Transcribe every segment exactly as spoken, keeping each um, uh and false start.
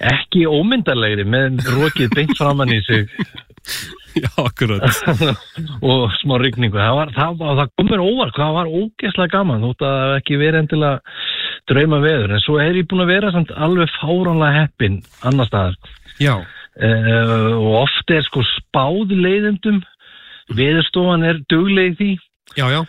ekki ómyndarlegri með rokið beint framan í sig. Já, akkurat. Og smá rigningu. Það var, það var, það kom mér óvart, það var ógeðslega gaman, þótt að það ekki verið endilega drauma veður, en svo er ég búin að vera samt alveg fáránlega heppinn annar staðar. Já. Uh, og oft er sko spáð leiðendum, veðurstofan er dugleg í því. Já, já.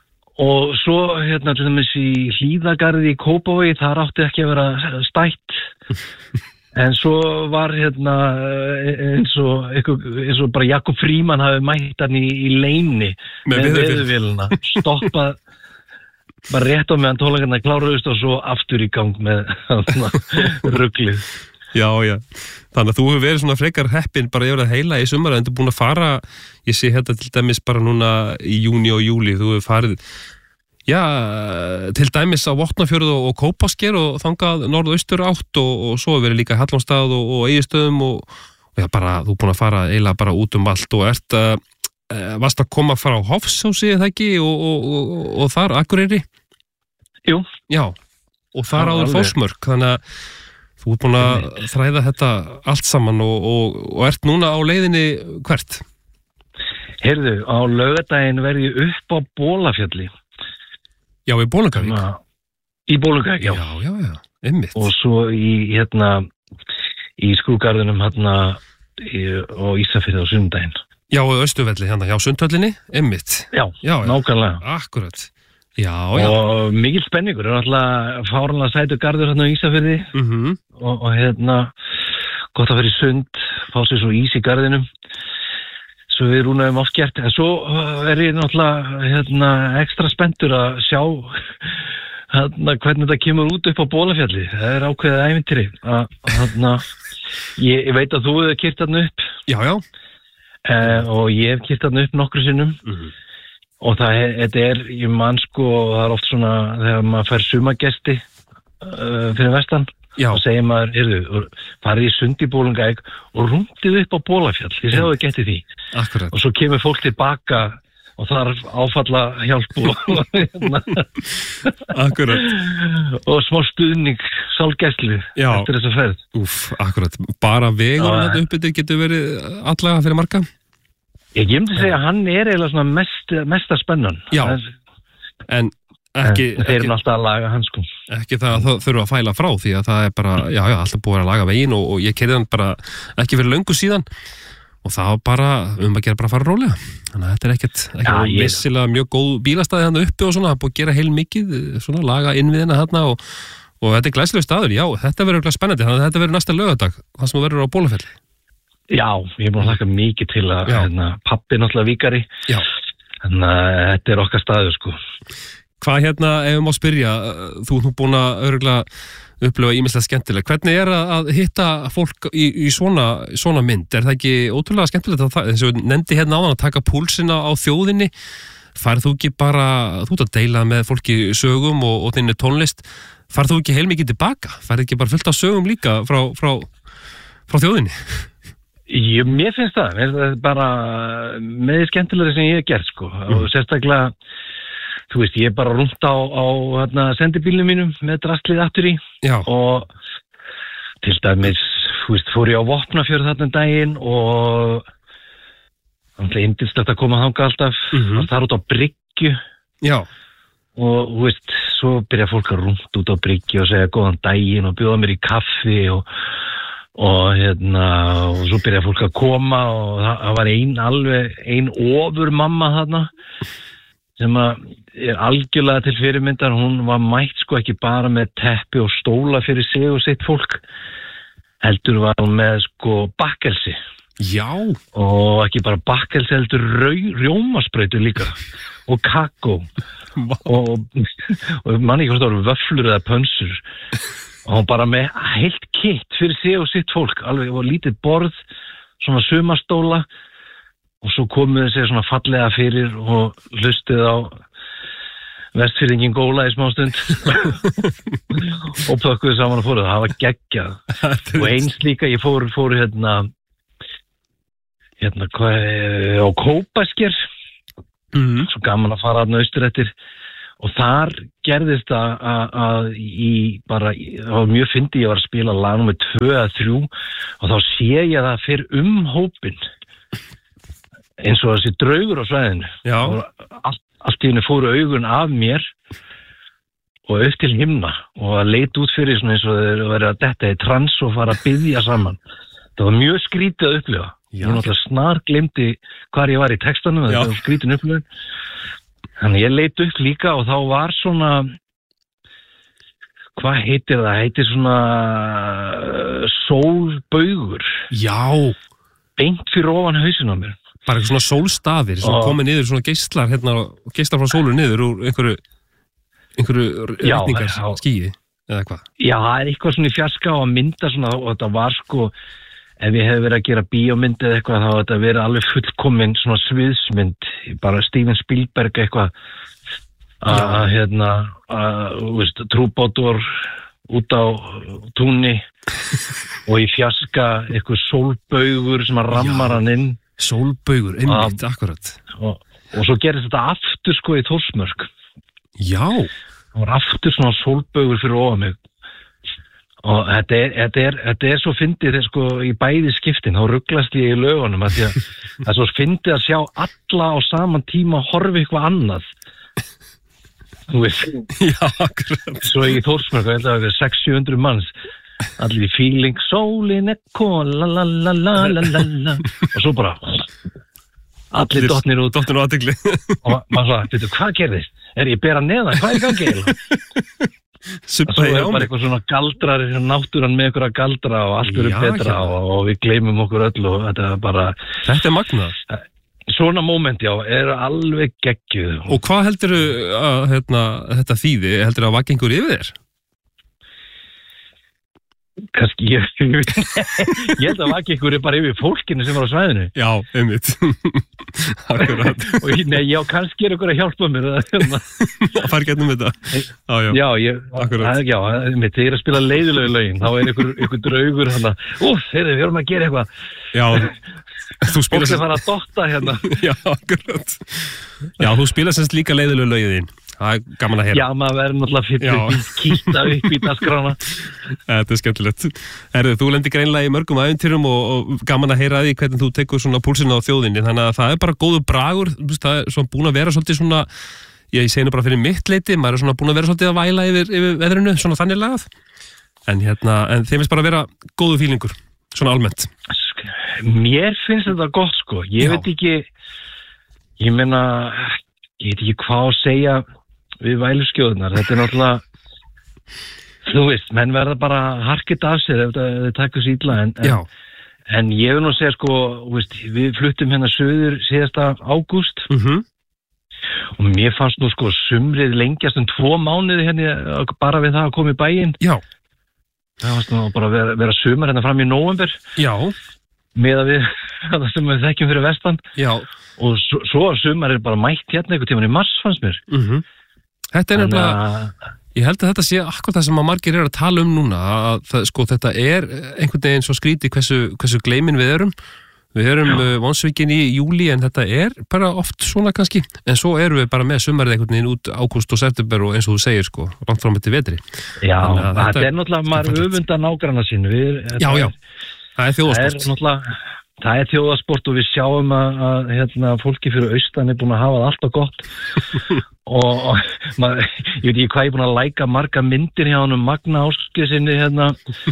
Og svo, hérna, til dæmis í Hlíðagarði í Kópavogi, þar átti ekki að vera stætt. En svo var hérna eins og, eins og bara Jakob Fríman hafi mætt hann í, í leyni með veðurvélina, stoppað bara rétt á meðan tónleikarnir kláruðust og svo aftur í gang með ruglið. Já, já. Þannig að þú hefur verið svona frekar heppin bara yfir að heila í sumar, en þú er búin að fara, ég sé hérna til dæmis bara núna í júní og júlí, þú hefur farið, já, til dæmis á Vopnafjörð og, og Kópasker og þangað norðaustur átt og, og svo hefur verið líka Hallormsstað og, og Egilsstöðum og, og já, bara, þú er búin að fara eiginlega bara út um allt og ert að, uh, varst að koma frá Hofsósi, eða ekki, og, og, og, og þar Akureyri? Jú. Já, og þar áður Fossmörk, þannig að þú ert búin að þræða þetta allt saman og, og, og ert núna á leiðinni hvert? Heyrðu, á laugardaginn verð ég upp á Bolafjalli. Já, í Bolungarvík? Í Bolungarvík, já. Já, já, já, einmitt. Og svo í, hérna, í skrúgarðinum, hérna, í, og Ísafirði á sundaginn. Já, og Austurvelli, hérna, já, Sundhöllinni, einmitt. Já, já, nákvæmlega. Akkurat. Já, já. Og mikill spenningur, það er alltaf fáránlega sætur garður hérna á Ísafirði. Mhm. og, og hérna, gott að vera í sund, fá sér svo ís í garðinum. Svo við rúnaðum oft gert, en svo er ég náttúrulega hérna, ekstra spenntur að sjá hérna, hvernig þetta kemur út upp á Bolafjalli. Það er ákveðið ævintýri. Hérna, ég, ég veit að þú hefur keyrt þarna upp. Já, já. Eh, og ég hef keyrt þarna upp nokkru sinnum. Mhm. Og það er, þetta er, ég man sko, það er oft svona, þegar maður fær sumagesti uh, fyrir vestan, Já. og segir maður, heyrðu, farið í sund í Bolungarvík og rúndið upp á Bolafjall, ég segði að það geti því. Akkurat. Og svo kemur fólk tilbaka og þarf áfalla hjálp og Akkurat. og smá stuðning, sálgæslu eftir þessa ferð. Úf, akkurat. Bara vegur Já. þetta uppbyttir getur verið allega fyrir marga? Ég myndi segja að hann er eiginlega svona mest, mesta spennan. Já, en ekki... En þeir eru alltaf að laga hann sko. Ekki það að það þurfa að fæla frá því að það er bara, já, já, alltaf búið að laga veginn og, og ég keyrði hann bara ekki fyrir löngu síðan og það var bara, um að gera bara að fara rólega. Þannig að þetta er ekkert, ekki Já, ég- vissilega mjög góð bílastæði hann uppi og svona, það er búið að gera heil mikið, svona laga innviðina þarna og, og þetta er glæsilegur staður, já, þetta verður örugglega spennandi, þannig að þetta verður næsta laugardag, það sem þú verður á Bólafelli. Já, ég er búin að hlakka mikið til að Já. hérna, pappi er náttúrulega víkari. Já. Þannig að þetta er okkar staður sko. Hvað hérna, ef við má spyrja, þú ert nú búin að örugglega upplifa ýmislegt skemmtilega. Hvernig er að, að hitta fólk í, í svona, svona mynd? Er það ekki ótrúlega skemmtilegt að það, þess að við nefndi hérna áðan að taka púlsina á þjóðinni? Færð þú ekki bara, þú ert að deila með fólki sögum og, og þinni tónlist, færð þú ekki heilmikið tilbaka? Færð ekki bara fullt af sögum líka frá, frá, frá þjóðinni? Ég, mér finnst það, mér finnst það bara með því skemmtilegri sem ég hef gert sko. Mm. Og sérstaklega, þú veist, ég er bara rúnt á, á hérna, sendibílnum mínum með drastlið aftur í. Já. Og til dæmis, þú veist, fór ég á Vopnafjörð þarna um daginn og þannig indilslegt að koma þangað alltaf, Mhm. og þar út á bryggju. Já. Og þú veist, svo byrja fólk að rúnt út á bryggju og segja góðan daginn og bjóða mér í kaffi og og hérna, og svo byrjaði fólk að koma og það, það var ein alveg, ein ofur mamma þarna sem að er algjörlega til fyrirmyndar, hún var mætt sko ekki bara með teppi og stóla fyrir sig og sitt fólk, heldur var hún með sko bakkelsi. Já. Og ekki bara bakkelsi, heldur rjómasprautu líka og kakó og, og manni ekki hvort það voru vöfflur eða pönsur. Og hún bara með heilt kitt fyrir sig og sitt fólk, alveg, og lítið borð, svona sumastóla, og svo komuðu sér svona fallega fyrir og hlustið á Vestfirðingin Góla í smástund og pökkuðu saman og fóruð, það var geggjað. Og eins líka, ég fór, fór hérna, hérna, hvað, á Kópasker, Mhm. svo gaman að fara þarna austur eftir, og þar gerðist að, að, að í bara, það var mjög fyndið, ég var að spila lag númer tvö eða þrjú og þá sé ég það fyrir um hópinn eins og þessi draugur á svæðinu. Allt, allt í henni fóru augun af mér og upp til himna og að leita út fyrir svona eins og þeir verið að detta í trans og fara að biðja saman. Það var mjög skrítið að upplifa. Já. Ég náttúrulega snar glemdi hvar ég var í textanum, þetta var skrítin upplifun. Þannig ég leit upp líka og þá var svona, hvað heitir það? Heitir svona uh, sólbaugur. Já. Beint fyrir ofan hausinn á mér. Bara eitthvað svona sólstafir sem og... komið niður svona geislar, hérna, geislar frá sólu niður úr einhverju, einhverju reyningar skýi eða hvað? Já, það er eitthvað svona í fjarska og að mynda svona og þetta var sko, ef ég hef verið að gera bíómynd eða eitthvað, þá hafði þetta verið alveg fullkomin svona sviðsmynd, bara Steven Spielberg eitthvað að, hérna, að, þú veist, trúbátur út á túnni og í fjarska eitthvað sólbaugur sem að rammar hann inn. Sólbaugur, einmitt, akkurat. Og, og svo gerist þetta aftur sko í Þórsmörk. Já. Það var aftur svona sólbaugur fyrir ofan mig. Og þetta er, þetta er, þetta er svo fyndið þegar sko í bæði skiptin, þá rugglast ég í lögunum að því að það er svo fyndið að sjá alla á saman tíma horfi eitthvað annað. Þú veist. Já, akkurat. Svo í Þórsmörk, þetta var sex til sjö hundruð manns, allir í feeling, sólin er kóla, la la la la la la, og svo bara, allir dottnir út. Dottnir á athygli. Og maður svo, veitu, hvað gerðist? Er ég bera neðan? Hvað er gangið eiginlega? Svo er bara eitthvað svona galdrar náttúran með einhverja galdra og allt verður betra og, og við gleymum okkur öll og þetta er bara þetta er magnað. Svona moment, já, er alveg geggjuð. Og hvað heldurðu að hérna, þetta þýði? Heldurðu að vakna einhver yfir þér? Kannski, ég, ég held að vakna einhver bara yfir fólkinu sem var á svæðinu. Já, einmitt. Akkurat. Og nei, já, kannski er einhver að hjálpa mér að fara gennum þetta. Já, já. Já, ég, að, já, einmitt, þegar ég er að spila leiðilegu lögin, þá er einhver, einhver draugur hann að, úf, heyrðu, við erum að gera eitthvað. Já, þú spila sem fara að dotta hérna. Já, akkurat. Já, þú spila semst líka leiðilegu lögin þín. Það er gaman að heyra. Já, maður verður náttúrulega fyrir kýtta upp í dagskrána. Þetta er skemmtilegt. Herðu, þú lendir greinlega í mörgum ævintýrum og, og gaman að heyra því hvernig þú tekur svona púlsinn á þjóðinni. Þannig að það er bara góður bragur. Það er svona búin að vera svolítið svona, ég segi nú bara fyrir mitt leyti, maður er svona búin að vera svolítið að væla yfir, yfir veðrinu, svona þannig lagað. En hérna, en þeim finnst bara að vera góðu fílingur, svona almennt. Mér finnst þetta gott, sko. Ég Já. veit ekki, ég meina, ég veit ekki hvað að segja við væluskjóðunar, þetta er náttúrulega þú veist, menn verða bara harkið af sér ef þau takku sér illa en, en, en ég vil nú segja sko veist, við fluttum hérna söður síðasta ágúst mm-hmm. og mér fannst nú sko sumrið lengjast um tvo mánuði hérna bara við það að koma í bæinn. Já. Það fannst nú bara vera, vera sumar hérna fram í nóvember. Já. Með að við það sem við þekkjum fyrir vestan. Já. Og svo, svo sumar er bara mætt hérna einhvern tímann í mars fannst mér. Mhm. Þetta er nefnilega, ég held að þetta sé akkur það sem að margir er að tala um núna, að það, sko, þetta er einhvern veginn svo skrítið hversu, hversu gleymin við erum. Við erum uh, vonsvikinn í júli en þetta er bara oft svona kannski, en svo erum við bara með sumarið einhvern veginn út ágúst og september og eins og þú segir sko, langt fram eftir vetri. Já, þetta er náttúrulega maður öfunda nágranna sín. Við, já, já, það er þjóðasport. Það er náttúrulega... Það er þjóðasport og við sjáum að, að hérna, fólki fyrir austan er búin að hafa það alltaf gott og, og maður, ég veit ekki hvað ég er búin að læka marga myndir hjá hann um Magna Áskei sinni hérna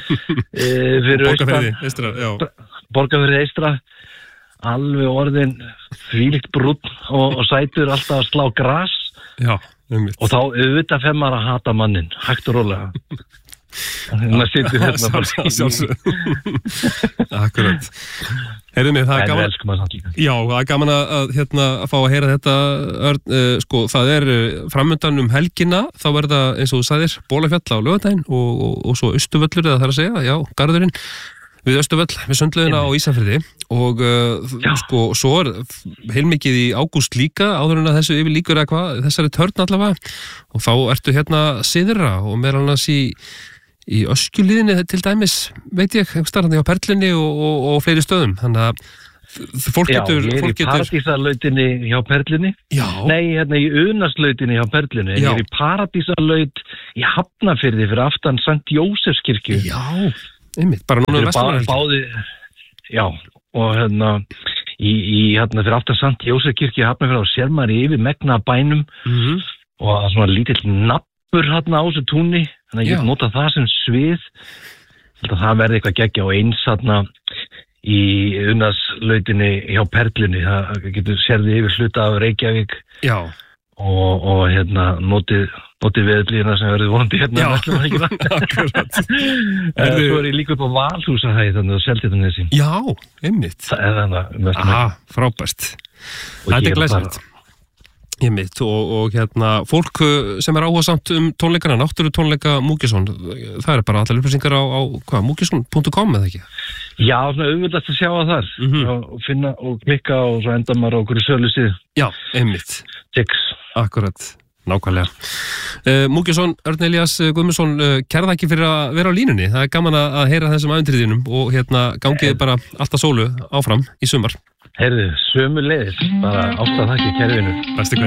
e, fyrir austan Borgarfirði Eystra alveg orðin þvílíkt brúnn og, og sætur alltaf að slá gras. Já, einmitt. Og þá auðvitað fer maður að hata mannin hægt og rólega. Þannig að sitja hérna bara sjálfsög. Akkurat. Heyrðu mig, það er gaman. Já, það er gaman að, að, hérna, að fá að heyra þetta. Örn, uh, sko, það er uh, framundan um helgina, þá verða eins og þú sagðir Bólafjall á laugardaginn og, og, og svo Austurvöllur, eða það er að segja, já, Garðurinn við Austurvöll, við Sundlaugina á Ísafirði og uh, sko, svo er heilmikið í ágúst líka áður en að þessu yfir líkur eða hvað, þessari törn allavega og þá ertu hérna syðra og meðal annars í í Öskjuliðinni til dæmis, veit ég, einhvers staðar hjá Perlunni og, og, og fleiri stöðum, þannig að fólk getur... Já, ég er fólk í getur... Paradísarlautinni hjá Perlunni. Já. Nei, hérna í Unaslautinni hjá Perlunni. Já. Ég er í Paradísarlaut í Hafnarfirði fyrir aftan Sankt Jósefskirkju. Já, einmitt, bara núna Vesturlandshelgi. Báði, já, og hérna í, í hérna fyrir aftan Sankt Jósefskirkju í Hafnarfirði og sér maður yfir megna bænum mm-hmm. og það er svona lítill nappur hérna á þessu túnni, þannig að ég get nota það sem svið. Það verði eitthvað geggja og eins hérna í Unaslautinni hjá Perlunni, það getur sérði yfir hluta af Reykjavík. Já. Og, og hérna notið, notið veðlíðina sem verður vonandi hérna. Já, akkurat. Svo er ég líka upp á Valhúsahæð, þannig að Seltjarnarnesi. Já, einmitt. Það er þannig. Aha, frábært. Þetta er glæsilegt. Ég mitt og, og hérna fólk sem er áhugasamt um tónleikana, náttúru tónleika Múkisson, það er bara allar upplýsingar á, á hvað, múkisson punktur com eða ekki? Já, svona auðvitað að sjá það þar mm-hmm. og finna og klikka og svo enda maður á okkur í sölusið. Já, einmitt. Tix. Akkurat, nákvæmlega. Uh, Múkisson, Örn Elías Guðmundsson, uh, kærða ekki fyrir að vera á línunni, það er gaman að heyra þessum ævintýrðinum og hérna gangið bara alltaf sólu áfram í sumar. Heyrðu, sömu leiðis, bara ástæða þakki, kæri vinur. Bestu